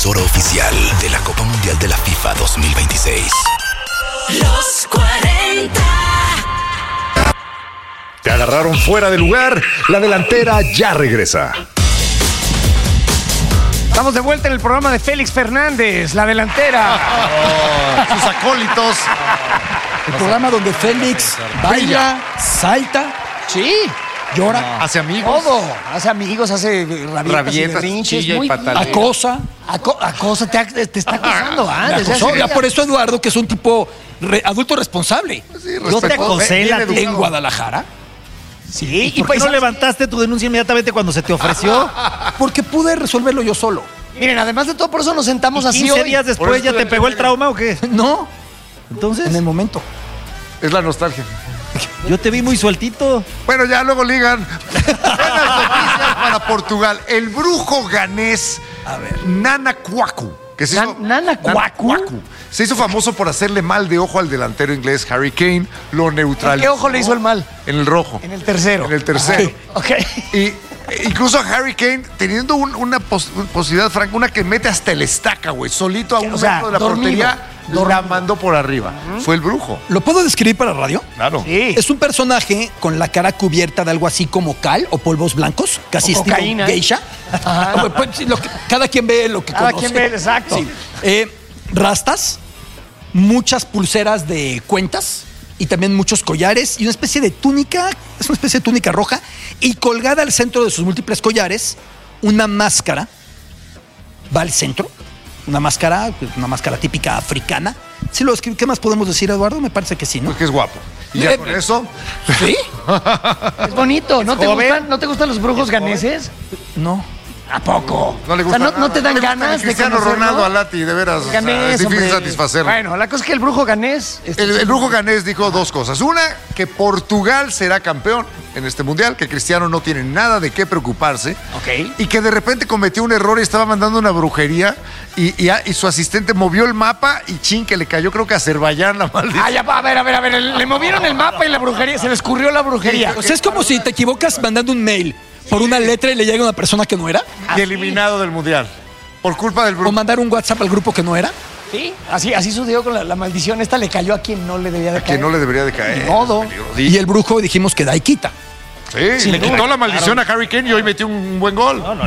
emisora oficial de la Copa Mundial de la FIFA 2026. Los 40. Te agarraron fuera de lugar. La delantera ya regresa. Estamos de vuelta en el programa de Félix Fernández, la delantera. Sus acólitos. El programa donde Félix baila, salta, Sí, llora, Hace amigos. todo. Hace amigos, hace rabietas y berrinches. chilla y patalea. acosa. Acosa, te está acosando, Me desde acosó. hace Ya días. por eso Eduardo, que es un tipo adulto responsable. Yo te acosé En Guadalajara. Sí, ¿Y por qué no levantaste tu denuncia inmediatamente cuando se te ofreció? Porque pude resolverlo yo solo. Miren, además de todo, por eso nos sentamos así 15 hoy. días Por después eso ya te pegó el trauma o qué? No, Entonces, en el momento. Es la nostalgia. yo te vi muy sueltito. Bueno, ya luego ligan. Buenas noticias para Portugal. El brujo ganés Nana Kwaku. Que se hizo, Nana Kwaku. Se hizo famoso por hacerle mal de ojo al delantero inglés Harry Kane. Lo ¿En neutralizó. qué ojo le hizo el mal? En el rojo. En el tercero. En el tercero. Ok. Y incluso a Harry Kane, teniendo una posibilidad franca, una que mete hasta el estaca, güey, solito a un O sea, metro de la dormido. portería, la mandó por arriba. Fue el brujo. ¿Lo puedo describir para radio? Claro. Sí. Es un personaje con la cara cubierta de algo así como cal o polvos blancos, casi O estilo cocaína. geisha. Pues, sí, cada quien ve lo que Cada conoce. quien ve, exacto. Sí. Rastas, muchas pulseras de cuentas y también muchos collares y una especie de túnica, es una especie de túnica roja, y colgada al centro de sus múltiples collares, una máscara, va al centro, una máscara típica africana. Sí, ¿qué más podemos decir, Eduardo? Me parece que sí, ¿no? Pues que es guapo. Y ya con eso, ¿Sí? Es bonito. ¿No te joven. gustan los brujos ganeses? No. ¿A poco? no le O sea, gusta. ¿no te dan le gusta ganas ni de Cristiano conocerlo? Ronaldo a Lati, de veras. o sea, Ganés, es difícil hombre. satisfacerlo. Bueno, la cosa es que el brujo ganés... El brujo ganés dijo dos cosas. Una, que Portugal será campeón en este mundial, que Cristiano no tiene nada de qué preocuparse. Ok. Y que de repente cometió un error y estaba mandando una brujería y su asistente movió el mapa y chin, que le cayó, creo que a Azerbaiyán la maldición. Ah, ya va, a ver. Le movieron el mapa y la brujería. Se le escurrió la brujería. O sea, es como si te equivocas mandando un mail por una letra y le llega a una persona que no era. Y eliminado del mundial. Por culpa del O brujo. mandar un WhatsApp al grupo que no era. Sí, así sucedió con la maldición. Esta le cayó a quien no le debía de caer. Que no le debería de caer. Ni modo. Y el brujo dijimos que da y quita. Sí, le quitó la maldición a Harry Kane y hoy metió un buen gol. No,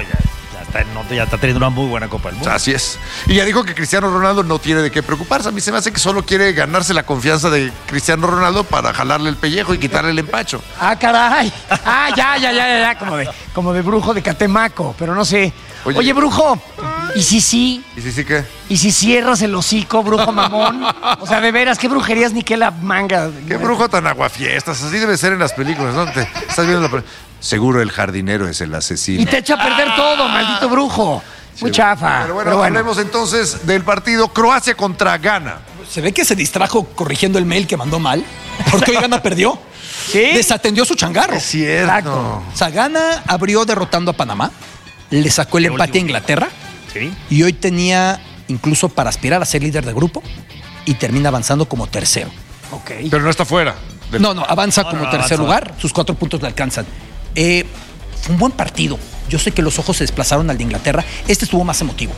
ya está teniendo una muy buena Copa del Mundo. Así es. Y ya dijo que Cristiano Ronaldo no tiene de qué preocuparse. A mí se me hace que solo quiere ganarse la confianza de Cristiano Ronaldo para jalarle el pellejo y quitarle el empacho. Ah, caray. Ah, ya. Como de brujo de Catemaco, pero no sé. Oye, brujo, ¿y si sí? ¿Y sí qué? ¿Y si cierras el hocico, brujo mamón? O sea, de veras, ¿qué brujerías ni qué la manga? ¿Qué brujo tan aguafiestas? Así debe ser en las películas, ¿no? Estás viendo seguro el jardinero es el asesino. Y te echa a perder todo, maldito brujo. Muy chafa. Pero bueno, hablemos entonces del partido Croacia contra Ghana. Se ve que se distrajo corrigiendo el mail que mandó mal, porque hoy Ghana perdió. ¿Sí? Desatendió su changarro. Es cierto. Exacto. O sea, Ghana abrió derrotando a Panamá, le sacó el empate a Inglaterra Sí. y hoy tenía incluso para aspirar a ser líder de grupo y termina avanzando como tercero. Ok. Pero no está fuera. No, avanza como no, tercer avanza. lugar, sus 4 puntos le alcanzan. Fue un buen partido. Yo sé que los ojos se desplazaron al de Inglaterra. Este estuvo más emotivo.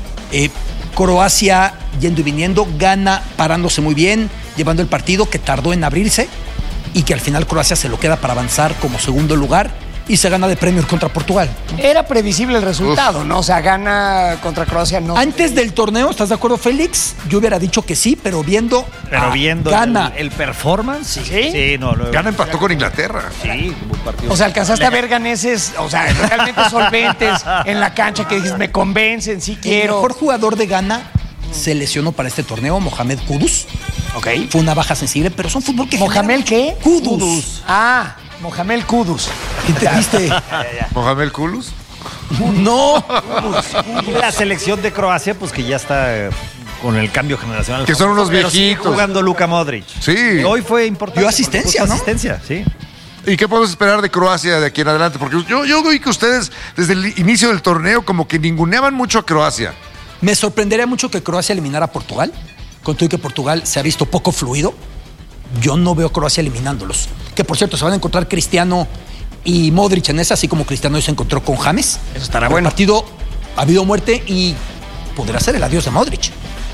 Croacia yendo y viniendo, Ghana parándose muy bien, llevando el partido que tardó en abrirse y que al final Croacia se lo queda para avanzar como segundo lugar y se gana de premio contra Portugal. Era previsible el resultado, ¿no? O sea, gana contra Croacia, no. Antes del torneo, ¿estás de acuerdo, Félix? Yo hubiera dicho que sí, pero viendo Ghana. el performance, ¿Sí? Sí, no. Ghana empató con Inglaterra. Sí, un partido. O sea, alcanzaste a ver ganeses, o sea, realmente solventes en la cancha que dices, me convencen, sí El quiero. mejor jugador de Ghana se lesionó para este torneo, Mohamed Kudus. Ok. Fue una baja sensible, pero son fútbol que ¿Mohamed qué? Kudus. Ah, Mohamed Kudus. ¿Qué te viste? Mohamed Kulus. No. La selección de Croacia, pues que ya está con el cambio generacional. Que son unos Pero sigue viejitos. jugando Luka Modric. Sí. Hoy fue importante. Dio asistencia, porque ¿no? puso asistencia, sí. ¿Y qué podemos esperar de Croacia de aquí en adelante? Porque yo vi que ustedes, desde el inicio del torneo, como que ninguneaban mucho a Croacia. Me sorprendería mucho que Croacia eliminara a Portugal. Con todo y que Portugal se ha visto poco fluido, yo no veo a Croacia eliminándolos. Que por cierto, se van a encontrar Cristiano y Modric en esa, así como Cristiano hoy se encontró con James. Eso estará El bueno. partido ha habido muerte y podrá ser el adiós de Modric.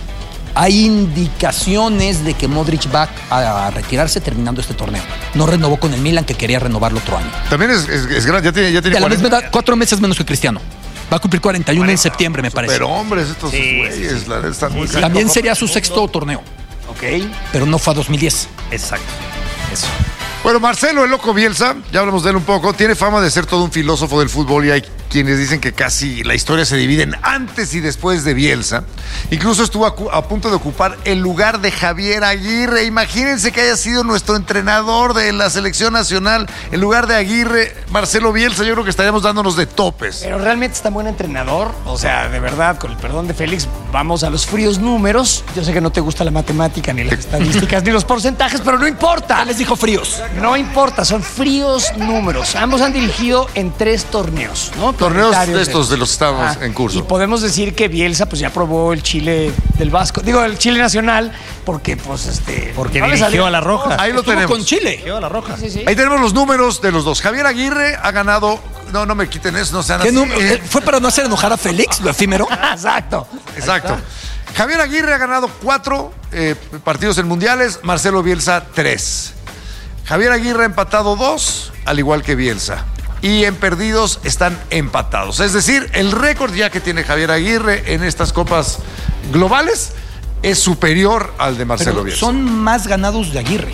Hay indicaciones de que Modric va a retirarse terminando este torneo. No renovó con el Milan, que quería renovarlo otro año. También es grande, ya tiene De la 40. misma edad, 4 meses menos que Cristiano. Va a cumplir 41 en septiembre, me parece. Pero hombres, estos güeyes, la neta, están muy caros. También sería su sexto torneo, Ok. pero no fue a 2010. Exacto. Eso. Bueno, Marcelo el Loco Bielsa, ya hablamos de él un poco, tiene fama de ser todo un filósofo del fútbol y hay quienes dicen que casi la historia se divide en antes y después de Bielsa. Incluso estuvo a punto de ocupar el lugar de Javier Aguirre. Imagínense que haya sido nuestro entrenador de la selección nacional en lugar de Aguirre, Marcelo Bielsa. Yo creo que estaríamos dándonos de topes. Pero realmente es tan buen entrenador. O sea, de verdad, con el perdón de Félix, vamos a los fríos números. Yo sé que no te gusta la matemática, ni las estadísticas, ni los porcentajes, pero no importa. Les dijo fríos. No importa, son fríos números. Ambos han dirigido en 3 torneos, ¿no? Torneos Planetarios de estos de los que estábamos en curso. Y podemos decir que Bielsa pues ya probó el Chile del Vasco. Digo, el Chile nacional, porque pues Porque no le dirigió salió. a la Roja. Ahí lo Estuvo tenemos. con Chile. Dirigió a la Roja. Sí, sí. Ahí tenemos los números de los dos. Javier Aguirre ha ganado. No me quiten eso, no sean ¿Qué así. ¿Fue para no hacer enojar a Félix, lo efímero? Exacto. Exacto. Javier Aguirre ha ganado 4 partidos en mundiales, Marcelo Bielsa 3. Javier Aguirre ha empatado 2, al igual que Bielsa. Y en perdidos están empatados. Es decir, el récord ya que tiene Javier Aguirre en estas copas globales es superior al de Marcelo Pero Bielsa. son más ganados de Aguirre.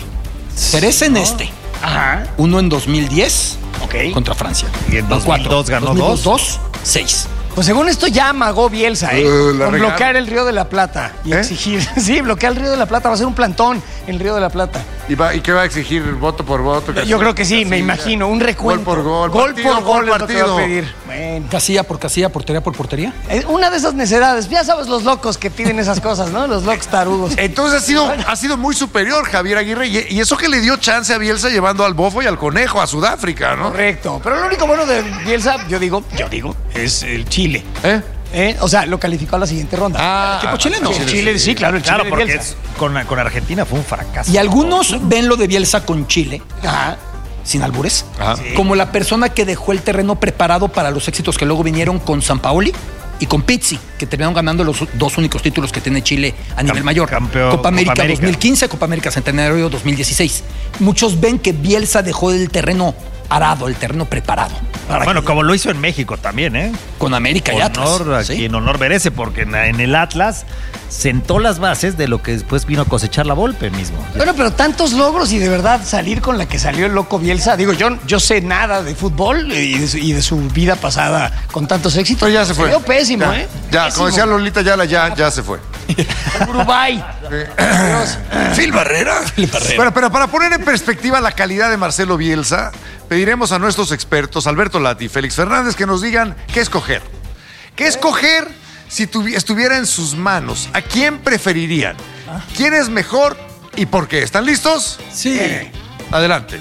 3 en este. Ajá. Uno en 2010 Ok. contra Francia. Y en Van 2002 ganó 2002, 2. 6. Pues según esto ya amagó Bielsa, ¿eh? La Con regaron. bloquear el Río de la Plata y exigir. Sí, bloquear el Río de la Plata. Va a ser un plantón en el Río de la Plata. ¿Y qué va a exigir? ¿Voto por voto? Yo creo que sí, me imagino. Un recuento. Gol por gol, Gol partido por gol por es lo que va a partido. pedir. Bueno. Casilla por casilla, portería por portería. Una de esas necedades. Ya sabes los locos que piden esas cosas, ¿no? Los locos tarudos. Entonces ha sido muy superior Javier Aguirre y eso que le dio chance a Bielsa llevando al Bofo y al Conejo a Sudáfrica, ¿no? Correcto. Pero lo único bueno de Bielsa, yo digo, es el Chile. ¿Eh? O sea, lo calificó a la siguiente ronda. ¿El equipo chileno? El Chile, sí, claro, el Chile Claro, de porque Bielsa. con Argentina fue un fracaso. Y algunos ven lo de Bielsa con Chile, Ajá. sin albures, Ajá. como la persona que dejó el terreno preparado para los éxitos que luego vinieron con Sampaoli y con Pizzi, que terminaron ganando los 2 únicos títulos que tiene Chile a nivel mayor. campeón, Copa América Copa América. 2015, Copa América Centenario 2016. Muchos ven que Bielsa dejó el terreno arado, el terreno preparado. Bueno, como lo hizo en México también, ¿eh? Con América y Atlas. Honor a ¿sí? quien honor merece, porque en el Atlas sentó las bases de lo que después vino a cosechar la Volpe mismo. Bueno, pero tantos logros y de verdad salir con la que salió el loco Bielsa. Digo, yo sé nada de fútbol y de su vida pasada con tantos éxitos. Pero ya se fue. Salió pésimo, Ya, ¿eh? Ya, Pésimo. como decía Lolita Yala, ya se fue. Uruguay. Phil Barrera. Bueno, pero para poner en perspectiva la calidad de Marcelo Bielsa, pediremos a nuestros expertos, Alberto Lati y Félix Fernández, que nos digan qué escoger. ¿Qué escoger si estuviera en sus manos? ¿A quién preferirían? ¿Quién es mejor y por qué? ¿Están listos? Sí. Adelante.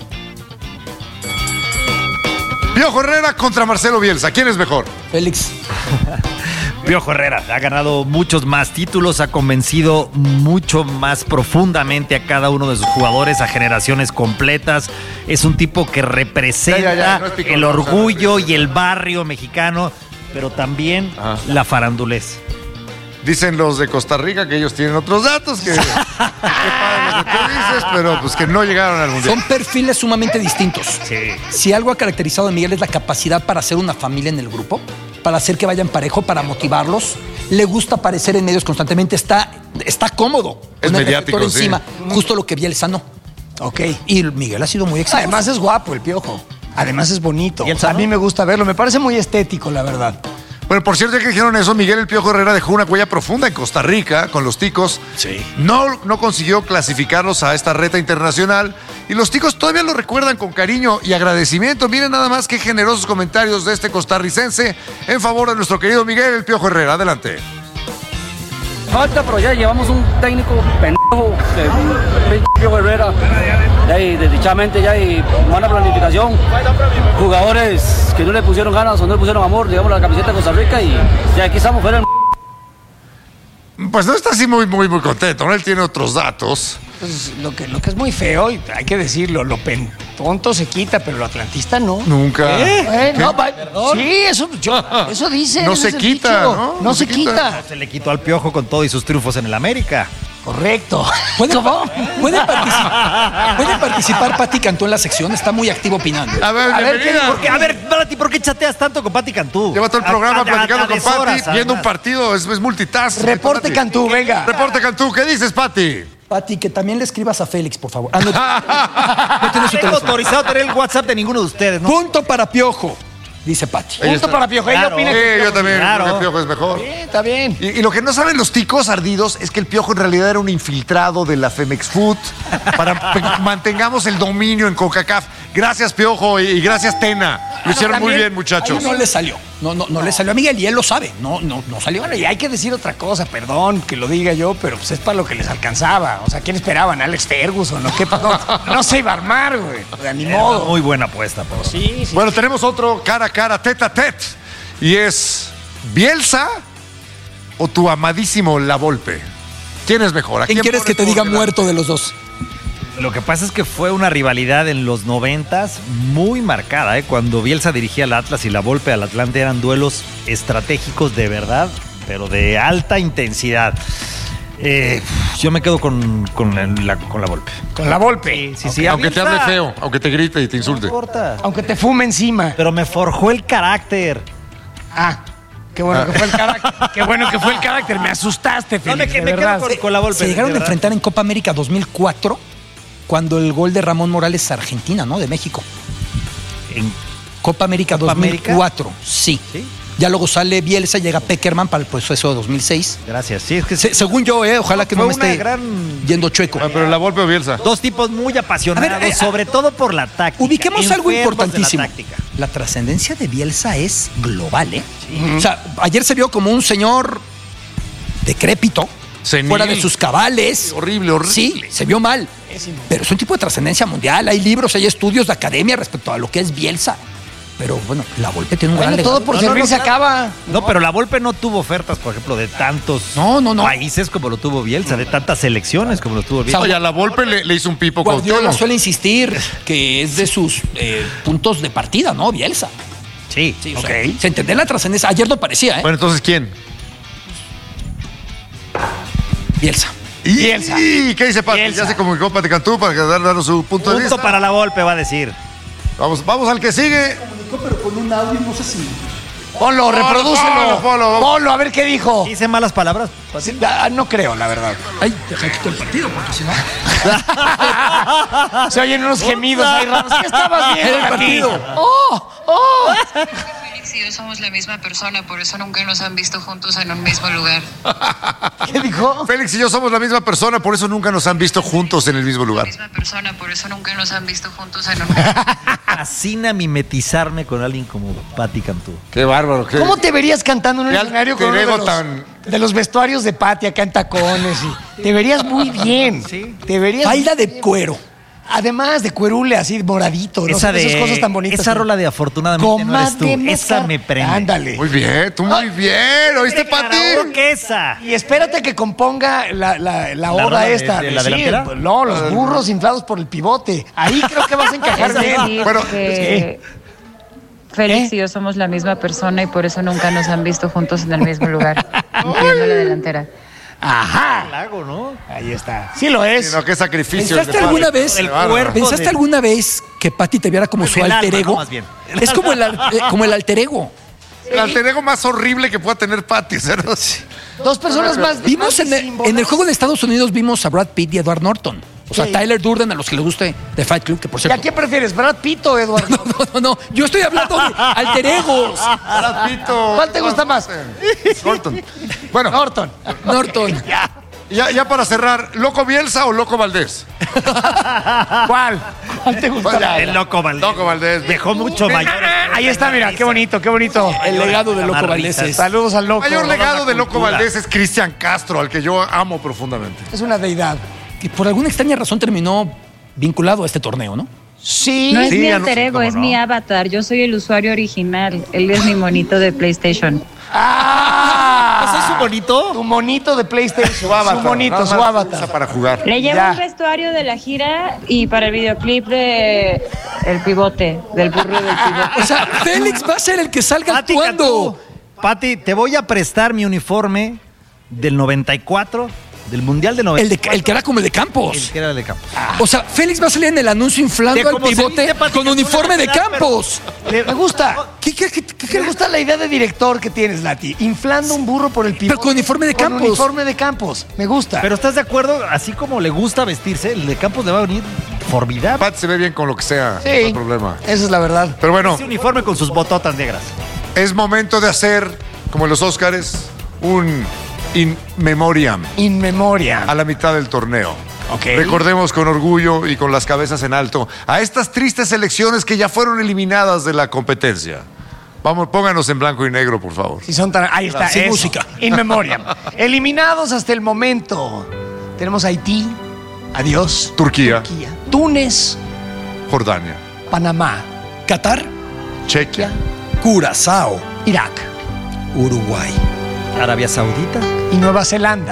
Piojo Herrera contra Marcelo Bielsa. ¿Quién es mejor? Félix. Piojo Herrera ha ganado muchos más títulos, ha convencido mucho más profundamente a cada uno de sus jugadores, a generaciones completas. Es un tipo que representa Ya, no es picón, el no, orgullo y el barrio mexicano, pero también la farandulez. Dicen los de Costa Rica que ellos tienen otros datos, que padre lo que tú dices, pero pues que no llegaron al Mundial. Son perfiles sumamente distintos. Sí. Si algo ha caracterizado a Miguel es la capacidad para hacer una familia en el grupo, para hacer que vayan parejo, para motivarlos. Le gusta aparecer en medios constantemente, está cómodo. Es con el mediático, reflector sí. encima, justo lo que Bielsa no. Ok. Y Miguel ha sido muy exitoso. Además es guapo el Piojo. Además es bonito. ¿Y el A Sano? mí me gusta verlo. Me parece muy estético, la verdad. Bueno, por cierto, ya que dijeron eso, Miguel El Piojo Herrera dejó una huella profunda en Costa Rica con los Ticos. Sí. No consiguió clasificarlos a esta reta internacional y los Ticos todavía lo recuerdan con cariño y agradecimiento. Miren nada más qué generosos comentarios de este costarricense en favor de nuestro querido Miguel El Piojo Herrera. Adelante. Falta, pero ya llevamos un técnico pendejo, Piojo Herrera. Ya hay, desdichadamente ya hay mala planificación. Jugadores que no le pusieron ganas o no le pusieron amor, digamos, la camiseta de Costa Rica y ya aquí estamos fuera del... Pues no está así muy contento, ¿no? Él tiene otros datos. Pues, lo que es muy feo, y hay que decirlo, tonto se quita, pero lo atlantista no. Nunca. Sí, eso dice. No ese se es el quita, dicho. ¿no? No se quita. Se le quitó al Piojo con todo y sus triunfos en el América. Correcto. ¿Puede participar Pati Cantú en la sección? Está muy activo opinando. A ver, bienvenida. A ver, Pati, ¿por qué chateas tanto con Pati Cantú? Lleva todo el programa platicando con Pati, deshoras, viendo un además. partido, es multitask. Reporte Pati. Cantú, venga. Reporte Cantú, ¿qué dices, Pati? Pati, que también le escribas a Félix, por favor. No tiene su Tengo teléfono. autorizado tener el WhatsApp de ninguno de ustedes, ¿no? Punto para Piojo, dice Pati. Punto para Piojo. Ella Claro. opina Sí, que yo también Claro. creo que el Piojo es mejor. Está bien. Y lo que no saben los ticos ardidos es que el Piojo en realidad era un infiltrado de la Femex Food para que mantengamos el dominio en CONCACAF. Gracias, Piojo, y gracias, Tena. Lo hicieron muy bien, muchachos. Ahí no le salió. No le salió a Miguel y él lo sabe. No salió. Bueno, y hay que decir otra cosa, perdón que lo diga yo, pero pues es para lo que les alcanzaba. O sea, ¿quién esperaban? ¿Alex Ferguson? ¿O qué? No se iba a armar, güey. O sea, ni modo. Muy buena apuesta, por Sí. Bueno, tenemos otro cara a cara, tete a tete. Y es Bielsa o tu amadísimo La Volpe. ¿Quién es mejor? ¿A ¿Quién quieres que pones te diga por delante? muerto de los dos? Lo que pasa es que fue una rivalidad en los 90s muy marcada, ¿eh? Cuando Bielsa dirigía al Atlas y la Volpe al Atlante eran duelos estratégicos de verdad, pero de alta intensidad. Yo me quedo con la Volpe. Con la Volpe. Sí, Aunque te hable feo, aunque te grite y te insulte. No importa. Aunque te fume encima. Pero me forjó el carácter. Ah, qué bueno que fue el carácter. Qué bueno que fue el carácter. Me asustaste, No, Félix, de me verdad. quedo con la Volpe. Se llegaron de a verdad. enfrentar en Copa América 2004 cuando el gol de Ramón Morales a Argentina, ¿no? De México. En- Copa América ¿Copa 2004, sí. ¿Sí? Ya luego sale Bielsa, llega Peckerman para el proceso de 2006. Gracias. Sí, es que Según yo, ojalá que no fue me una esté gran- yendo chueco. Ah, pero La Volpe o Bielsa. dos tipos muy apasionados, A ver, sobre todo por la táctica. Ubiquemos algo enfermos de importantísimo. la táctica. La trascendencia de Bielsa es global, ¿eh? O sea, ayer se vio como un señor decrépito, Senil. fuera de sus cabales. Horrible, horrible. Sí, se vio mal. Pero es un tipo de trascendencia mundial. Hay libros, hay estudios de academia respecto a lo que es Bielsa. Pero bueno, la Volpe tiene un gran Bueno, legado. todo por No, servir no, se claro. acaba. No, pero la Volpe no tuvo ofertas, por ejemplo, de tantos No. países como lo tuvo Bielsa, de tantas selecciones como lo tuvo Bielsa. Oye, a La Volpe le hizo un pipo Guardiola Cuauhtémoc. suele insistir que es de sus puntos de partida, ¿no? Bielsa. Sí, Sí, o sea, se entiende la trascendencia. Ayer no parecía, ¿eh? Bueno, entonces, ¿quién? Bielsa. Bielsa. ¿Y qué dice Pati? Bielsa. Ya se comunicó Pati Cantú para darnos su punto de Punto vista. para la Volpe, va a decir. Vamos al que sigue. Pero con un audio, no sé si. Ponlo, reprodúcelo. ponlo. Ponlo, a ver qué dijo. ¿Dice malas palabras? Sí, no creo, la verdad. Ay, deja quito el partido, porque si no. Se oyen unos gemidos ahí raros. ¿Qué estabas viendo, El Pati? partido. Félix y yo somos la misma persona, por eso nunca nos han visto juntos en un mismo lugar. ¿Qué dijo? Félix y yo somos la misma persona, por eso nunca nos han visto juntos en el mismo lugar. Misma persona, por eso nunca nos han visto juntos en un mismo lugar. Fascina mimetizarme con alguien como Pati Cantú. Qué bárbaro. ¿Cómo te verías cantando en un Qué escenario con alter uno de ego los, tan- de los vestuarios de Pati acá en tacones? Te verías muy bien. Te verías Falda de cuero. Además de cuerule así moradito, ¿no? Esas cosas tan bonitas. Esa rola de afortunadamente no eres tú. Comadre Esa Meca. me prende. Ándale. Muy bien, tú muy bien. ¿Oíste, Pati? ¿Qué esa? Y espérate que componga la rola oda de- esta. de la Sí, delantera? no, los burros inflados por el pivote. Ahí creo que vas a encajar Es bien. decir, Bueno, que Félix y yo somos la misma persona y por eso nunca nos han visto juntos en el mismo lugar, incluyendo la delantera. Ajá. Lago, ¿no? Ahí está. Sí lo es. Sino qué sacrificio. ¿Pensaste el de alguna Pati. vez? El cuerpo ¿Pensaste de- alguna vez que Pati te viera como su El alter alma, ego? ¿no? Más bien. Es como el alter ego. El alter ego más horrible que pueda tener Pati. ¿Cierto? Dos personas más. Vimos más en el juego de Estados Unidos vimos a Brad Pitt y Edward Norton. O sea, Sí. Tyler Durden, a los que les guste de Fight Club, que por ¿Y a cierto. quién prefieres, Brad Pitt o Eduardo? No. Yo estoy hablando de alter egos. Pito. ¿Cuál te gusta más? Norton. Bueno, Norton. Norton. ya para cerrar, ¿Loco Bielsa o Loco Valdés? ¿Cuál? ¿Cuál te gusta más? El Loco Valdés. Loco Valdés. Dejó mucho mayor. Ahí está, mira, qué bonito, qué bonito. El legado de Loco Valdés es. Saludos al loco. El mayor legado de Loco cultura. Valdés es Cristian Castro, al que yo amo profundamente. Es una deidad. Que por alguna extraña razón terminó vinculado a este torneo, ¿no? Sí. No es Sí, mi ya alter no- ego, cómo es no. mi avatar. Yo soy el usuario original. Él es mi monito de PlayStation. ¡Ah! Pues es bonito? Tu monito de PlayStation. Su avatar. Su monito, Nada su más avatar. usa para jugar. Le llevo Ya. un vestuario de la gira y para el videoclip de El Pivote, del burro del pivote. O sea, Félix va a ser el que salga actuando. Pati, te voy a prestar mi uniforme del 94, del Mundial del El 94. que era como el de Campos. El que era el de Campos. O sea, Félix va a salir en el anuncio inflando al Como se pivote dice, Pati, con que uniforme tú de le vas a dar, Campos. Me gusta. ¿Qué? Me gusta la idea de director que tienes, Nati. Inflando un burro por el pivote. Pero con uniforme de Campos. Con uniforme de Campos. Me gusta. Pero ¿estás de acuerdo? Así como le gusta vestirse, el de Campos le va a venir formidable. Pat se ve bien con lo que sea. sí. No hay problema. Esa es la verdad. Pero bueno, Ese uniforme con sus bototas negras. es momento de hacer, como en los Óscares, un in memoriam In memoria. a la mitad del torneo. Ok. Recordemos con orgullo y con las cabezas en alto a estas tristes selecciones que ya fueron eliminadas de la competencia. Vamos, pónganos en blanco y negro, por favor. Si son tan... Ahí está. Sin eso. música. In memoriam. Eliminados hasta el momento. Tenemos Haití. Adiós. Turquía, Túnez. Jordania, Panamá. Qatar, Chequia, Curazao, Irak. Uruguay. Arabia Saudita. Y Nueva Zelanda.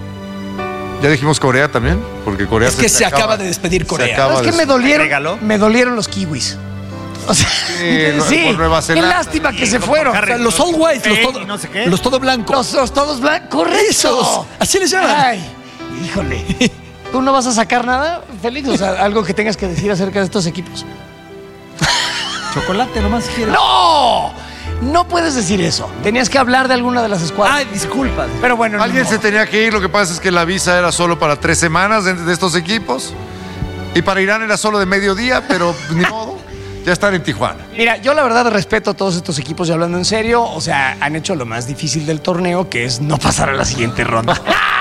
ya dijimos Corea también, porque Corea Es que se acaba de despedir se Corea. acaba Es que de- me dolieron. ¿Regaló? Me dolieron los kiwis. O sea, Sí, por Nueva qué Zelanda. lástima que se fueron. O sea, los all white, no sé qué. los todo blancos. Los todos blancos. Correcto. Esos, así les llaman. Ay, híjole. ¿Tú no vas a sacar nada, Félix? O sea, algo que tengas que decir acerca de estos equipos. Chocolate, nomás quieres. ¡No! No puedes decir eso. Tenías que hablar de alguna de las escuadras. Ay, disculpa. Pero bueno, Alguien ni se modo. tenía que ir, lo que pasa es que la visa era solo para 3 semanas de estos equipos. Y para Irán era solo de mediodía, pero ni modo. Ya están en Tijuana. Mira, yo la verdad respeto a todos estos equipos y hablando en serio, o sea, han hecho lo más difícil del torneo, que es no pasar a la siguiente ronda.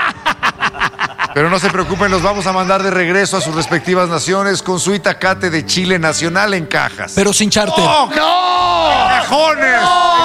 Pero no se preocupen, los vamos a mandar de regreso a sus respectivas naciones con su Itacate de Chile Nacional en cajas. Pero sin charter. ¡Oh, ¡No! cajones!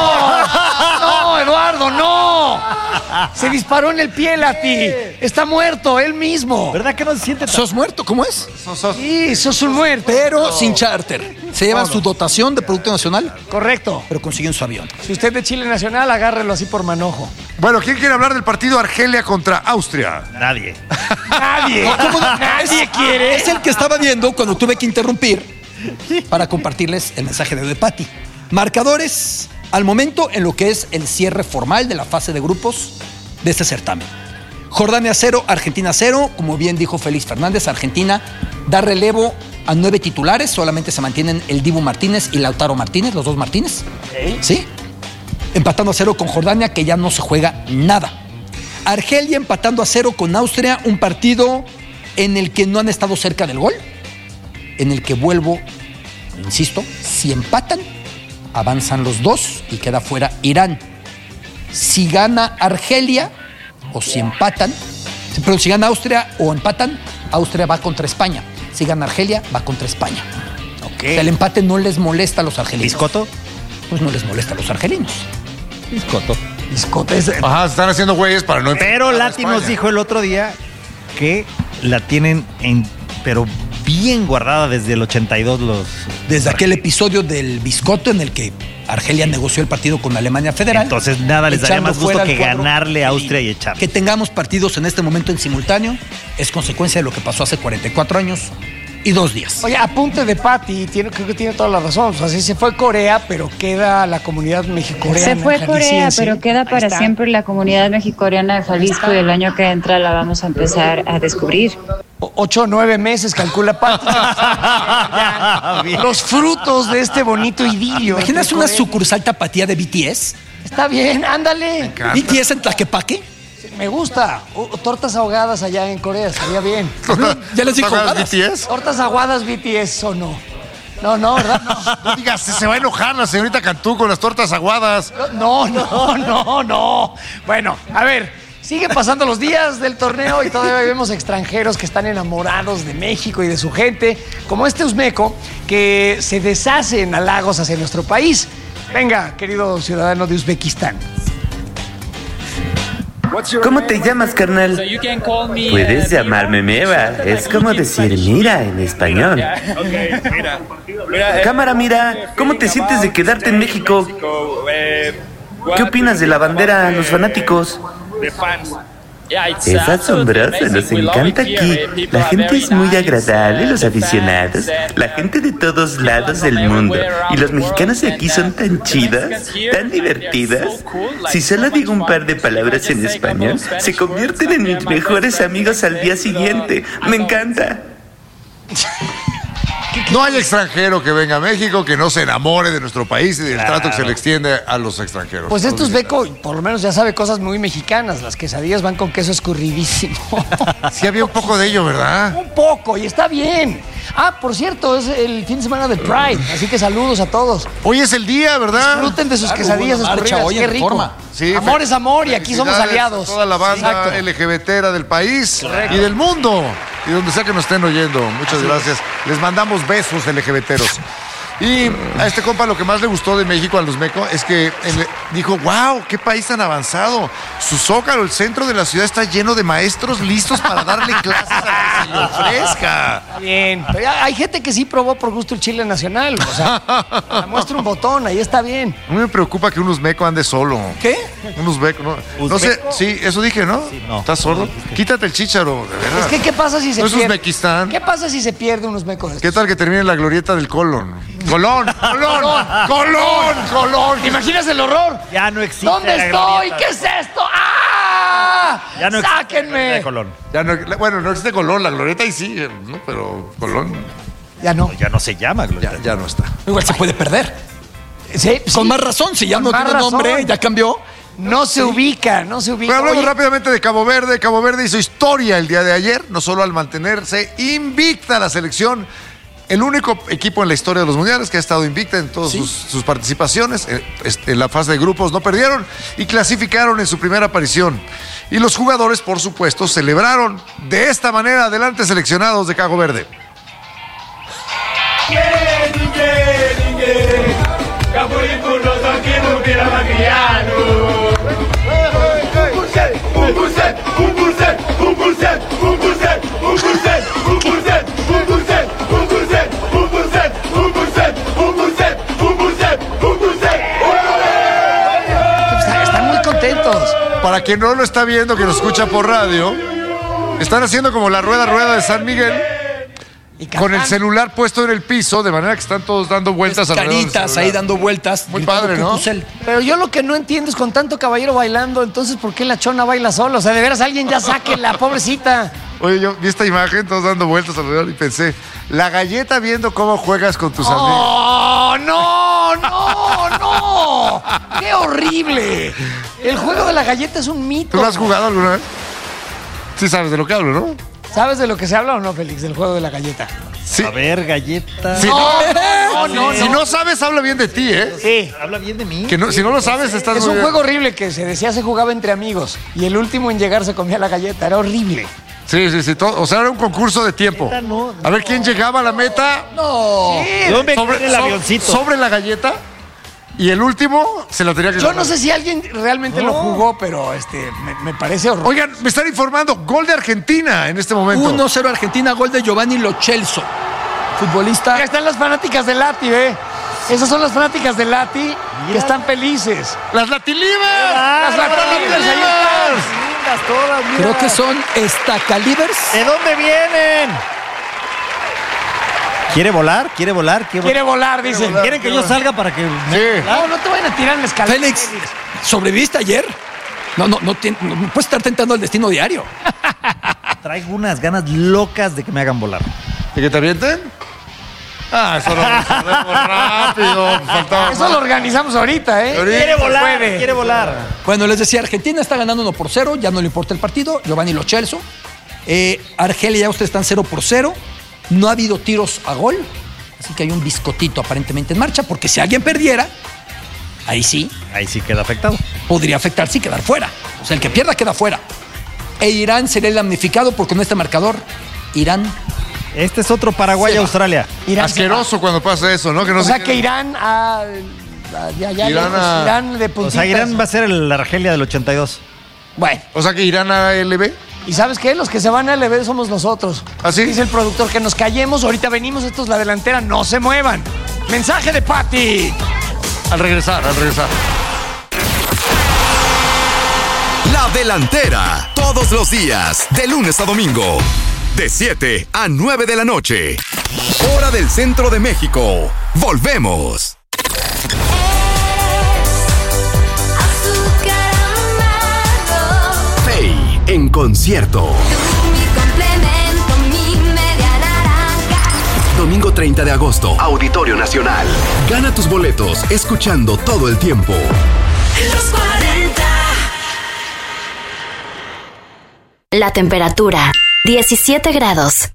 ¡No, Eduardo, no! Se disparó en el pie, Lati. Está muerto, él mismo. ¿Verdad que no se siente tan... ¿Sos muerto? ¿Cómo es? Sí, sos un muerto. Pero sin charter. Se llevan su dotación de Producto Nacional, Correcto. pero consiguen su avión. Si usted es de Chile Nacional, agárrelo así por manojo. Bueno, ¿quién quiere hablar del partido Argelia contra Austria? Nadie. Nadie. Nadie quiere. Es el que estaba viendo cuando tuve que interrumpir para compartirles el mensaje de Pati. Marcadores al momento en lo que es el cierre formal de la fase de grupos de este certamen. Jordania 0, Argentina 0. Como bien dijo Félix Fernández, Argentina da relevo a 9 titulares. Solamente se mantienen el Dibu Martínez y Lautaro Martínez, los dos Martínez. ¿Sí? Empatando a 0 con Jordania, que ya no se juega nada. Argelia empatando a 0 con Austria, un partido en el que no han estado cerca del gol, en el que vuelvo, insisto, si empatan, avanzan los dos y queda fuera Irán. Si gana Argelia, o si empatan, pero si gana Austria o empatan, Austria va contra España. Si gana Argelia, va contra España. Ok. O sea, el empate no les molesta a los argelinos. ¿Biscotto? Pues no les molesta a los argelinos. Biscotto. Ajá, se están haciendo güeyes para no... Pero a Lati nos España. dijo el otro día que la tienen pero bien guardada desde el 82 los... Desde aquel episodio del Biscotto en el que Argelia negoció el partido con Alemania Federal. Entonces nada les daría echando más gusto fuera al que cuadro ganarle a felino. Austria y echar. Que tengamos partidos en este momento en simultáneo es consecuencia de lo que pasó hace 44 años y 2 días. Oye, apunte de Pati, creo que tiene toda la razón. O sea, sí se fue Corea, pero queda la comunidad mexicoreana. Se fue Corea, jalisciense. pero queda Ahí para está. siempre la comunidad mexicoreana de Jalisco y el año que entra la vamos a empezar a descubrir. 8 o 9 meses, calcula Pati. Los frutos de este bonito idilio. ¿Imaginas entre una Corea y- sucursal tapatía de BTS? Está bien, ándale. ¿BTS en Tlaquepaque? Me gusta. Tortas ahogadas allá en Corea, estaría bien. Ya les dijo ¿Pagadas ahogadas. BTS? Tortas aguadas BTS o no. No, ¿verdad? No digas, se va a enojar la señorita Cantú con las tortas aguadas. No. Bueno, a ver, siguen pasando los días del torneo y todavía vemos extranjeros que están enamorados de México y de su gente, como este uzbeco que se deshace en halagos hacia nuestro país. Venga, querido ciudadano de Uzbekistán. ¿Cómo te llamas, carnal? Puedes llamarme Meva. Es como decir mira en español. Cámara, mira. ¿Cómo te sientes de quedarte en México? ¿Qué opinas de la bandera a los fanáticos? Es asombroso, nos encanta aquí. La gente es muy agradable, los aficionados, la gente de todos lados del mundo. Y los mexicanos de aquí son tan chidas, tan divertidas. Si solo digo un par de palabras en español, se convierten en mis mejores amigos al día siguiente. Me encanta. No hay extranjero que venga a México que no se enamore de nuestro país y del trato que se le extiende a los extranjeros. Pues este uzbeco, por lo menos ya sabe cosas muy mexicanas. Las quesadillas van con queso escurridísimo. Sí había un poco de ello, ¿verdad? Un poco, y está bien. Ah, por cierto, es el fin de semana de Pride, así que saludos a todos. Hoy es el día, ¿verdad? Disfruten de sus quesadillas escurridas, hoy qué en rico. Reforma. Sí, amor es amor y aquí somos felicidades aliados. a toda la banda Exacto. LGBTera del país Correcto. y del mundo. Y donde sea que nos estén oyendo. Muchas gracias. Les mandamos besos LGBTeros. Y a este compa lo que más le gustó de México, a Luzmeco, es que dijo, wow, qué país tan avanzado. Su Zócalo, el centro de la ciudad, está lleno de maestros listos para darle clases a que se le ofrezca. Está bien. Pero hay gente que sí probó por gusto el chile nacional. O sea, muestra un botón, ahí está bien. A mí me preocupa que un uzbeco ande solo. ¿Qué? Un uzbeco, ¿no? No sé, sí, eso dije, ¿no? Sí, no. ¿Estás sordo? Quítate el chícharo, de verdad. Es que, ¿qué pasa si se ¿No es pierde? Uzbekistán? ¿Qué pasa si se pierde un uzbeco de estos? ¿Qué tal que termine en la glorieta del Colón? ¡Colón! ¡Colón! ¿Te imaginas el horror? Ya no existe. ¿Dónde la estoy? glorieta. ¿Qué es esto? ¡Ah! Ya no existe la ¡Sáquenme! glorieta de Colón. Ya no, bueno, no existe Colón, la glorieta ahí sigue, ¿no? Pero Colón Ya no. Ya no se llama glorieta. ya no está. Igual se puede perder. Sí, Con más razón, si ya Con no más tiene nombre, razón. ya cambió. No se ubica, no se ubica. Pero hablamos Oye, rápidamente de Cabo Verde. Cabo Verde hizo historia el día de ayer, no solo al mantenerse invicta la selección, el único equipo en la historia de los mundiales que ha estado invicta en todas sus participaciones. En la fase de grupos no perdieron y clasificaron en su primera aparición. Y los jugadores, por supuesto, celebraron de esta manera. Adelante, seleccionados de Cabo Verde. Están muy contentos. Para quien no lo está viendo, que nos escucha por radio, están haciendo como la rueda de San Miguel, Y con el celular puesto en el piso, de manera que están todos dando vueltas alrededor del Caritas celular. ahí dando vueltas. Muy gritando padre, ¿no? Cucucel. Pero yo lo que no entiendo es con tanto caballero bailando, entonces ¿por qué la chona baila sola? O sea, de veras alguien ya saque la pobrecita. Oye, yo vi esta imagen, todos dando vueltas alrededor y pensé, la galleta viendo cómo juegas con tus amigos. ¡Oh, no, no, no! ¡Qué horrible! El juego de la galleta es un mito. ¿Tú lo has jugado alguna vez? Sí sabes de lo que hablo, ¿no? ¿Sabes de lo que se habla o no, Félix, del juego de la galleta? Sí. A ver, galleta. Sí. No, Si no sabes, habla bien de ti, ¿eh? Sí. Habla bien de mí. Que no, si no lo sabes, estás Es muy un bien. juego horrible que se decía se jugaba entre amigos y el último en llegar se comía la galleta. Era horrible. Sí. O sea, era un concurso de tiempo. No, A ver quién llegaba a la meta No. Yo me quedé en el avioncito. sobre la galleta y el último se la tenía que Yo ganar. no sé si alguien realmente lo jugó, pero me parece horrible. Oigan, me están informando, gol de Argentina en este momento. 1-0 Argentina, gol de Giovanni Lo Celso. Futbolista. Acá están las fanáticas de Lati, ¿ve? Esas son las fanáticas de Lati que están felices. ¡Las Latilivers! Las Latilivers, ahí están. Lindas todas, mira. Creo que son Estacalibers. ¿De dónde vienen? ¿Quiere volar? ¿Quiere volar? Quiere volar, dicen. ¿Quieren que yo salga para que... Sí. No te vayan a tirar en la escalera. Félix, ¿sobreviviste ayer? No puedes estar tentando el destino diario. Traigo unas ganas locas de que me hagan volar. ¿Y que te avienten? Ah, eso lo resolvemos rápido. Faltaba Eso lo organizamos ahorita, ¿eh? Ahorita. Quiere volar, puede. quiere volar. Bueno, les decía, Argentina está ganando 1-0, ya no le importa el partido. Giovanni Lo Celso. Argelia ya ustedes están 0-0. No ha habido tiros a gol. Así que hay un biscotito aparentemente en marcha, porque si alguien perdiera, ahí sí, Ahí sí queda afectado. podría afectarse y quedar fuera. O sea, el que pierda queda fuera. E Irán sería el damnificado porque no está marcador. Irán. Este es otro Paraguay-Australia. Irán se Asqueroso cuando pasa eso, ¿no? Que no va. O sé sea que Irán Irán de O puntitas. sea, Irán va a ser el Argelia del 82. Bueno, O sea que Irán a LB. ¿y sabes qué? Los que se van a LB somos nosotros. ¿Ah, sí? Dice el productor que nos callemos. Ahorita venimos, esto es la delantera, no se muevan. Mensaje de Pati. Al regresar. La La Delantera. Todos los días, de lunes a domingo. De 7 a 9 de la noche. Hora del centro de México. Volvemos. Fey en concierto. Domingo 30 de agosto, Auditorio Nacional. Gana tus boletos escuchando todo el tiempo. Los 40. La temperatura, 17 grados.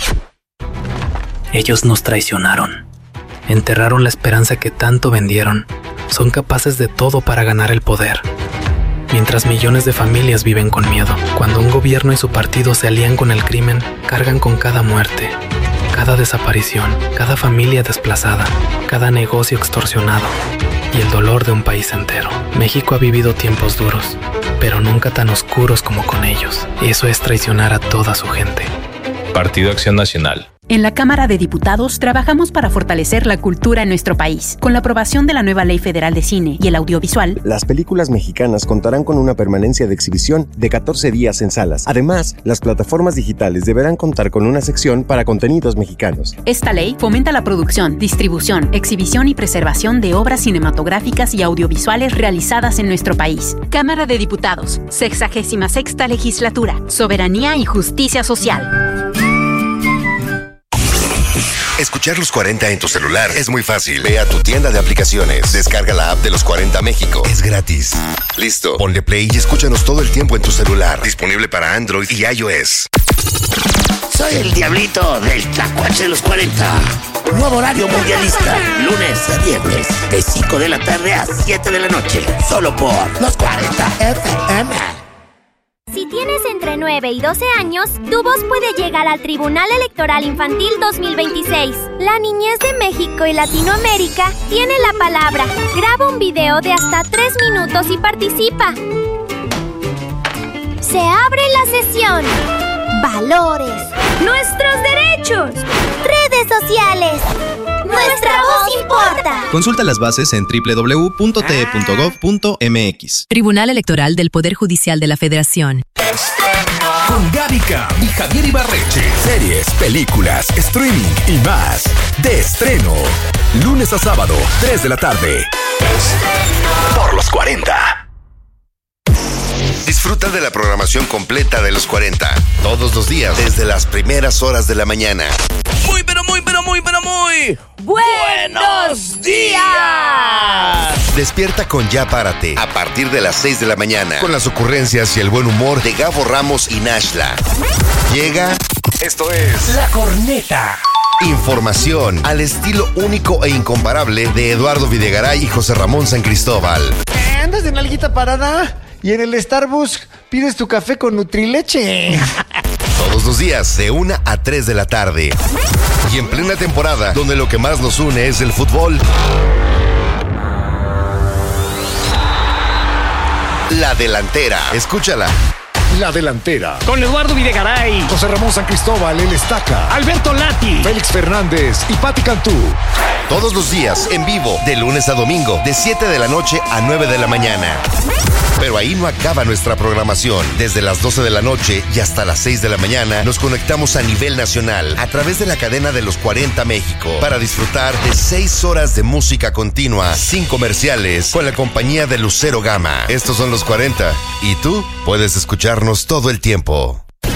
Ellos nos traicionaron. Enterraron la esperanza que tanto vendieron. Son capaces de todo para ganar el poder. Mientras millones de familias viven con miedo. Cuando un gobierno y su partido se alían con el crimen, cargan con cada muerte, cada desaparición, cada familia desplazada, cada negocio extorsionado y el dolor de un país entero. México ha vivido tiempos duros, pero nunca tan oscuros como con ellos. Eso es traicionar a toda su gente. Partido Acción Nacional. En la Cámara de Diputados trabajamos para fortalecer la cultura en nuestro país. Con la aprobación de la nueva Ley Federal de Cine y el Audiovisual, las películas mexicanas contarán con una permanencia de exhibición de 14 días en salas. Además, las plataformas digitales deberán contar con una sección para contenidos mexicanos. Esta ley fomenta la producción, distribución, exhibición y preservación de obras cinematográficas y audiovisuales realizadas en nuestro país. Cámara de Diputados, 66ª Legislatura, Soberanía y Justicia Social. Escuchar Los 40 en tu celular es muy fácil. Ve a tu tienda de aplicaciones, descarga la app de Los 40 México. Es gratis. Listo. Ponle play y escúchanos todo el tiempo en tu celular. Disponible para Android y iOS. Soy el diablito del Tlacuache de los 40. Nuevo horario mundialista. Lunes a viernes. De 5 de la tarde a 7 de la noche. Solo por Los 40 FM. Si tienes entre 9 y 12 años, tu voz puede llegar al Tribunal Electoral Infantil 2026. La niñez de México y Latinoamérica tiene la palabra. Graba un video de hasta 3 minutos y participa. Se abre la sesión. Valores. Nuestros derechos. Redes sociales. Nuestra voz importa. Consulta las bases en www.te.gov.mx. Tribunal Electoral del Poder Judicial de la Federación. Con Gaby Cam y Javier Ibarreche. Series, películas, streaming y más. De estreno. Lunes a sábado, 3 de la tarde. Por Los 40. Disfruta de la programación completa de Los 40. Todos los días, desde las primeras horas de la mañana. Muy buenos días. Despierta con Ya Párate a partir de las 6 de la mañana con las ocurrencias y el buen humor de Gabo Ramos y Nashla. Llega. Esto es La Corneta. Información al estilo único e incomparable de Eduardo Videgaray y José Ramón San Cristóbal. ¿Andas de nalguita parada? Y en el Starbucks pides tu café con Nutrileche. Todos los días, de 1 a 3 de la tarde. Y en plena temporada, donde lo que más nos une es el fútbol. La Delantera. Escúchala. La Delantera. Con Eduardo Videgaray, José Ramón San Cristóbal, El Estaca, Alberto Lati, Félix Fernández y Pati Cantú. Todos los días, en vivo, de lunes a domingo, de 7 de la noche a 9 de la mañana. Pero ahí no acaba nuestra programación. Desde las 12 de la noche y hasta las 6 de la mañana nos conectamos a nivel nacional a través de la cadena de Los 40 México para disfrutar de 6 horas de música continua, sin comerciales, con la compañía de Lucero Gama. Estos son Los 40 y tú puedes escucharnos todo el tiempo.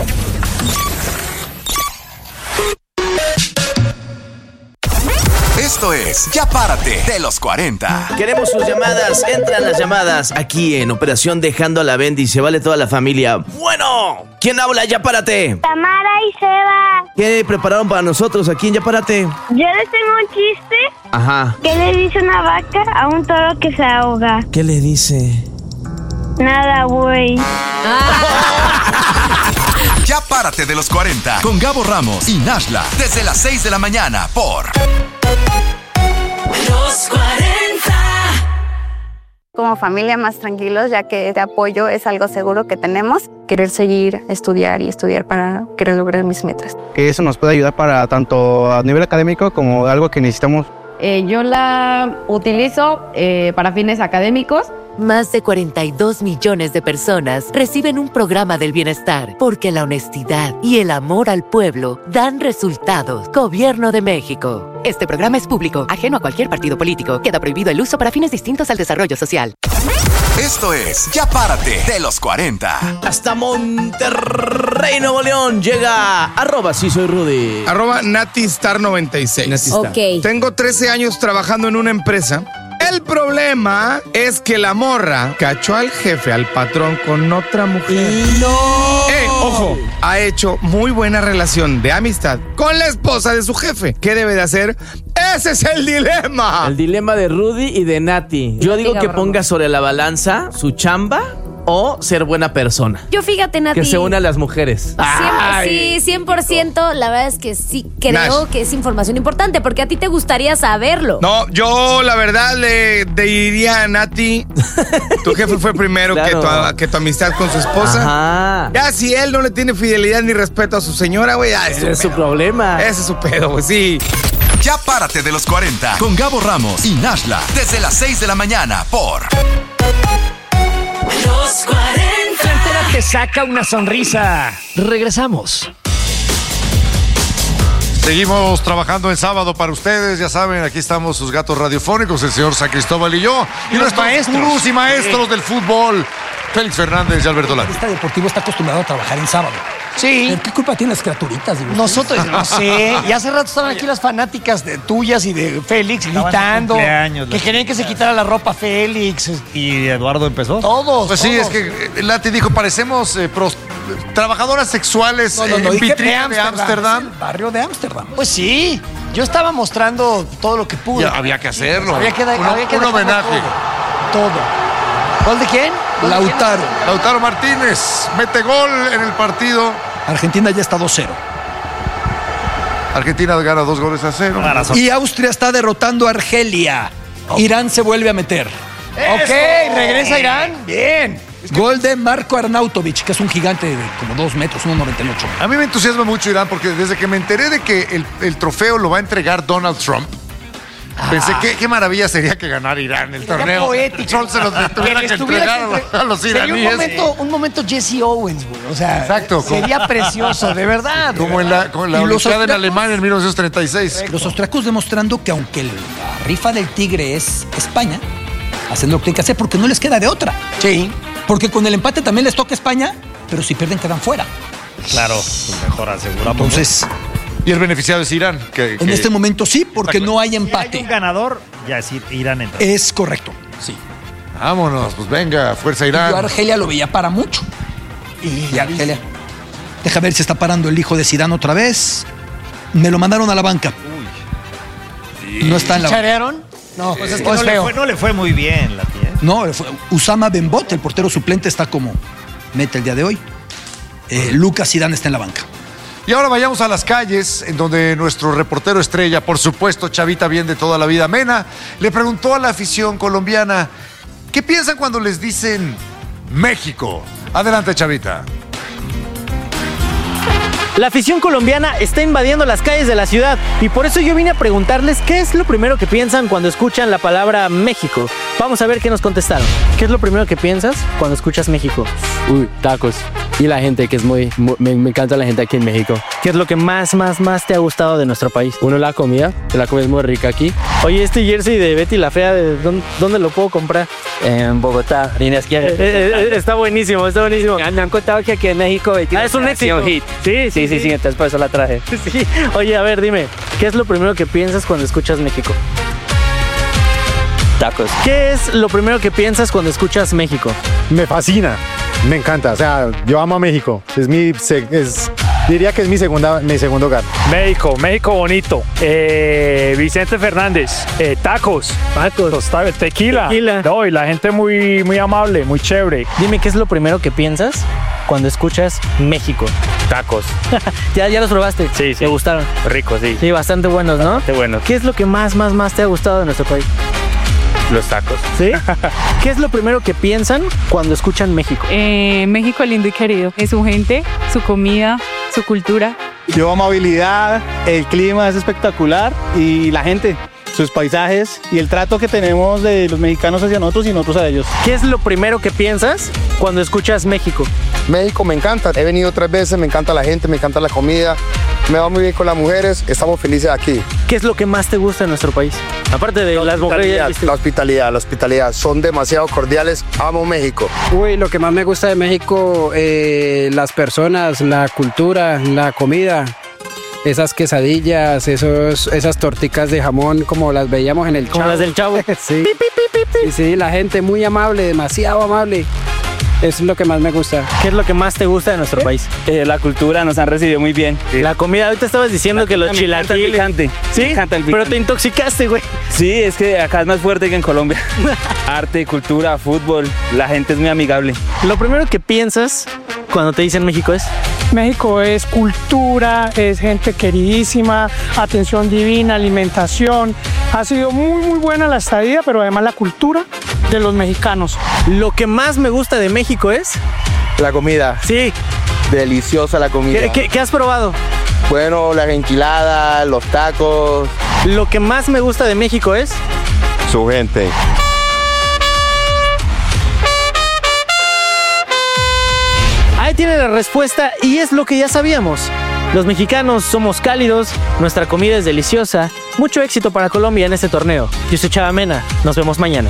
Esto es Ya Párate de Los 40. Queremos sus llamadas, entran las llamadas aquí en Operación Dejando a la Bendy, se vale toda la familia. Bueno, ¿quién habla? Ya Párate. Tamara y Seba. ¿Qué prepararon para nosotros aquí en Ya Párate? Yo les tengo un chiste. Ajá. ¿Qué le dice una vaca a un toro que se ahoga? ¿Qué le dice? Nada, güey. Ya Párate de Los 40 con Gabo Ramos y Nashla desde las 6 de la mañana por Los 40. Como familia más tranquilos, ya que este apoyo es algo seguro que tenemos. Querer seguir, estudiar y estudiar para querer lograr mis metas. Que eso nos puede ayudar para tanto a nivel académico como algo que necesitamos. Yo la utilizo para fines académicos Más de 42 millones de personas reciben un programa del bienestar porque la honestidad y el amor al pueblo dan resultados. Gobierno de México. Este programa es público, ajeno a cualquier partido político. Queda prohibido el uso para fines distintos al desarrollo social. Esto es Ya Párate de los 40. Hasta Monterrey, Nuevo León, llega @sí soy Rudy. @NatiStar96. Ok. Tengo 13 años trabajando en una empresa. El problema es que la morra cachó al jefe, al patrón, con otra mujer. ¡No! Ojo, ha hecho muy buena relación de amistad con la esposa de su jefe. ¿Qué debe de hacer? ¡Ese es el dilema! El dilema de Rudy y de Nati. Yo digo que ponga sobre la balanza su chamba o ser buena persona. Yo fíjate, Nati. Que se una a las mujeres. Sí, 100%. La verdad es que sí creo que es información importante porque a ti te gustaría saberlo. No, yo la verdad le diría a Nati, tu jefe fue primero Claro. que tu amistad con su esposa. Ajá. Ya si él no le tiene fidelidad ni respeto a su señora, güey, ya Ese es su problema. Ese es su pedo, güey, sí. Ya Párate de los 40 con Gabo Ramos y Nashla desde las 6 de la mañana por Los 40. La entera te saca una sonrisa. Regresamos. Seguimos trabajando en sábado para ustedes, ya saben, aquí estamos sus gatos radiofónicos, el señor San Cristóbal y yo, y los nuestros maestros. gurús y maestros del fútbol, Félix Fernández y Alberto Lati. Este deportivo está acostumbrado a trabajar en sábado. Sí. ¿Pero qué culpa tienen las criaturitas? Digo? Nosotros, no sé. Y hace rato estaban aquí las fanáticas de tuyas y de Félix Estaban de gritando. cumpleaños, Que querían que se quitara la ropa Félix. ¿Y Eduardo empezó? Todos. Pues sí, todos. es que Lati dijo, parecemos trabajadoras sexuales No, en dije vitrina de Ámsterdam. El barrio de Ámsterdam. Pues sí. Yo estaba mostrando todo lo que pude. Ya, había que hacerlo. Había que Un dejarlo homenaje. Todo. ¿Gol de quién? ¿Gol de quién? Lautaro Martínez mete gol en el partido. Argentina ya está 2-0. Argentina gana 2-0. Y Austria está derrotando a Argelia. Irán se vuelve a meter. Ok, regresa Irán. Bien. Gol de Marko Arnautovic, que es un gigante de como 2 metros, 1,98. A mí me entusiasma mucho Irán porque desde que me enteré de que el trofeo lo va a entregar Donald Trump, pensé qué maravilla sería que ganara Irán el torneo. Poético. Trump se lo tuviera que entregar a los iraníes. Sería un momento Jesse Owens, güey. O sea, Exacto. sería precioso, de verdad. Como en la Y los Olimpiada en austriacos- Alemania en 1936. Los austriacos demostrando que aunque la rifa del tigre es España, hacen lo que tienen que hacer porque no les queda de otra. Sí. Porque con el empate también les toca España, pero si pierden quedan fuera. Claro, pues mejor aseguramos. Entonces, Y el beneficiado es Irán. en este momento sí, porque no hay empate. Hay un ganador, ya sí, Irán entra. Es correcto, sí. Vámonos, pues venga, fuerza Yo a Irán. Argelia lo veía para mucho. Y Argelia. Deja ver si está parando el hijo de Zidane otra vez. Me lo mandaron a la banca. No está en la banca. ¿Charearon? No, pues es que no, le fue muy bien la tía. No, Usama Benbot, el portero suplente, está como mete el día de hoy. Lucas Zidane está en la banca. Y ahora vayamos a las calles, en donde nuestro reportero estrella, por supuesto, Chavita bien de toda la vida, Mena, le preguntó a la afición colombiana, ¿qué piensan cuando les dicen México? Adelante, Chavita. La afición colombiana está invadiendo las calles de la ciudad y por eso yo vine a preguntarles qué es lo primero que piensan cuando escuchan la palabra México. Vamos a ver qué nos contestaron. ¿Qué es lo primero que piensas cuando escuchas México? Uy, tacos. Y la gente que es me encanta la gente aquí en México. ¿Qué es lo que más te ha gustado de nuestro país? Uno, la comida, que la comida es muy rica aquí. Oye, este jersey de Betty la Fea, ¿dónde lo puedo comprar? En Bogotá, Línea Izquierda. Está buenísimo, está buenísimo. Me han contado que aquí en México Betty Es un éxito. hit. Sí, entonces por eso la traje. Sí. Oye, a ver, dime, ¿qué es lo primero que piensas cuando escuchas México? Tacos. ¿Qué es lo primero que piensas cuando escuchas México? Me fascina, me encanta, o sea, yo amo a México, diría que es mi segundo hogar. México bonito, Vicente Fernández, tacos, tequila. No, y la gente muy, muy amable, muy chévere. Dime, ¿qué es lo primero que piensas cuando escuchas México? Tacos. ¿Ya los probaste? Sí. ¿Te gustaron? Rico, sí. Sí, bastante buenos, ¿no? Bastante buenos. ¿Qué es lo que más te ha gustado de nuestro país? Los tacos. ¿Sí? ¿Qué es lo primero que piensan cuando escuchan México? México lindo y querido. Es su gente, su comida, su cultura. Yo amabilidad, el clima es espectacular y la gente. sus paisajes y el trato que tenemos de los mexicanos hacia nosotros y nosotros a ellos. ¿Qué es lo primero que piensas cuando escuchas México? México me encanta, he venido 3 veces, me encanta la gente, me encanta la comida, me va muy bien con las mujeres, estamos felices aquí. ¿Qué es lo que más te gusta de nuestro país? Aparte de las mujeres. La hospitalidad, son demasiado cordiales, amo México. Uy, lo que más me gusta de México, las personas, la cultura, la comida. Esas quesadillas, esas torticas de jamón como las veíamos en el Chavo. Como las del Chavo. Sí. Y sí, la gente muy amable, demasiado amable. Eso es lo que más me gusta. ¿Qué es lo que más te gusta de nuestro país? La cultura, nos han recibido muy bien. La comida, ahorita estabas diciendo que los chilaquiles. Picante. ¿Sí? Me encanta el picante. Pero te intoxicaste, güey. Sí, es que acá es más fuerte que en Colombia. Arte, cultura, fútbol, la gente es muy amigable. Lo primero que piensas cuando te dicen México es... México es cultura, es gente queridísima, atención divina, alimentación. Ha sido muy buena la estadía, pero además la cultura de los mexicanos. Lo que más me gusta de México es... La comida. Sí. Deliciosa la comida. ¿Qué has probado? Bueno, las enchiladas, los tacos. Lo que más me gusta de México es... Su gente. Ahí tiene la respuesta y es lo que ya sabíamos. Los mexicanos somos cálidos, nuestra comida es deliciosa. Mucho éxito para Colombia en este torneo. Yo soy Chava Mena, nos vemos mañana.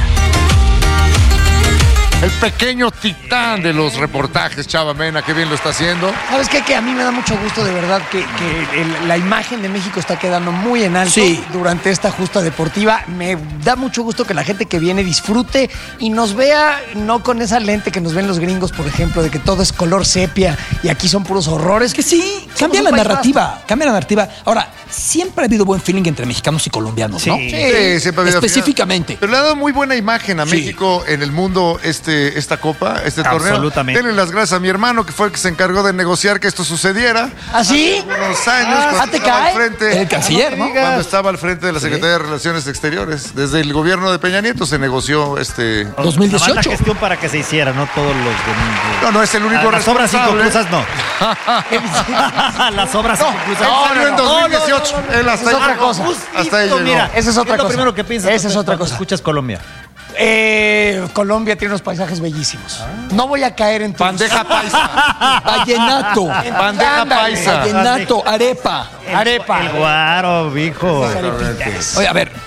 El pequeño titán de los reportajes, Chava Mena, qué bien lo está haciendo. ¿Sabes qué? Que a mí me da mucho gusto, de verdad, que la imagen de México está quedando muy en alto durante esta justa deportiva. Me da mucho gusto que la gente que viene disfrute y nos vea, no con esa lente que nos ven los gringos, por ejemplo, de que todo es color sepia y aquí son puros horrores. Que sí, cambia la narrativa. Ahora, siempre ha habido buen feeling entre mexicanos y colombianos, ¿no? Sí, siempre ha habido. Específicamente. Pero le ha dado muy buena imagen a México en el mundo esta copa, este torneo. Absolutamente. Denle las gracias a mi hermano, que fue el que se encargó de negociar que esto sucediera. ¿Ah, sí? Hace unos años, cuando ¿te estaba cae? al frente. El canciller, ¿no? Cuando estaba al frente de la Secretaría de Relaciones Exteriores. Desde el gobierno de Peña Nieto se negoció 2018. La gestión para que se hiciera, no todos los domingos. No es el único Las obras responsable. inconclusas no. Las obras inconclusas. Salió en 2018. Él hasta Esa es otra cosa. Hasta ahí llegó. Mira, esa es otra ¿Qué es cosa. lo primero que piensas? Esa es otra cuando cosa. escuchas Colombia. Colombia tiene unos paisajes bellísimos. No voy a caer en tu... Bandeja paisa. Vallenato. Bandeja paisa. Vallenato, arepa. Arepa. El guaro, hijo. Oye, a ver,